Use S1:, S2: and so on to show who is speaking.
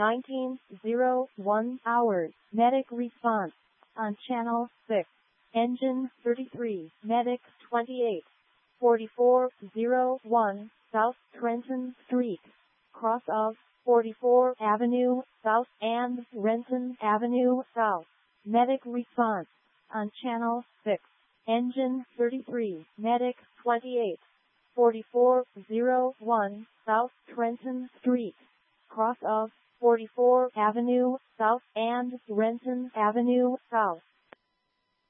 S1: 19:01 hours. Medic response on Channel 6. Engine 33. Medic 28. 4401 South Trenton Street. Cross of 44 Avenue South and Renton Avenue South. Medic response on Channel 6. Engine 33. Medic 28. 4401 South Trenton Street. Cross of 44 Avenue South and Renton Avenue South.